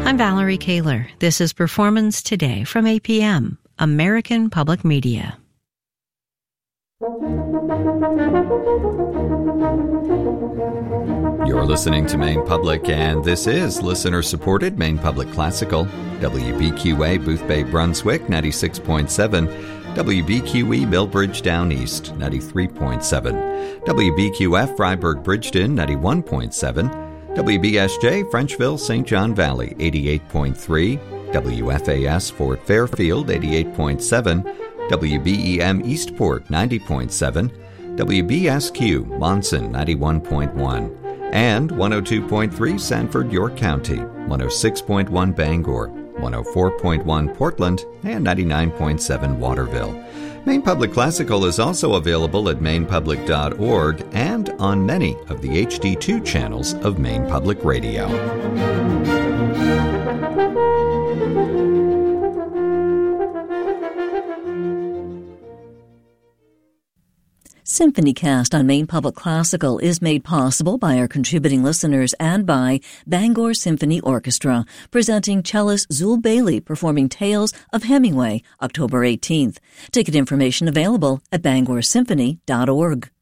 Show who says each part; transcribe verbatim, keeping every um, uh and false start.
Speaker 1: I'm Valerie Kaler. This is Performance Today from A P M, American Public Media.
Speaker 2: You're listening to Maine Public, and this is listener-supported Maine Public Classical. W B Q A Booth Bay, Brunswick, ninety-six point seven. W B Q E Millbridge Down East, ninety-three point seven. W B Q F Freiburg Bridgeton, ninety-one point seven. W B S J Frenchville Saint John Valley, eighty-eight point three. W F A S Fort Fairfield, eighty-eight point seven. W B E M Eastport, ninety point seven. W B S Q Monson, ninety-one point one. And one oh two point three Sanford, York County, one oh six point one Bangor, one oh four point one Portland, and ninety-nine point seven Waterville. Maine Public Classical is also available at maine public dot org and on many of the H D two channels of Maine Public Radio.
Speaker 3: SymphonyCast on Maine Public Classical is made possible by our contributing listeners and by Bangor Symphony Orchestra, presenting cellist Zul Bailey performing Tales of Hemingway, October eighteenth. Ticket information available at bangor symphony dot org.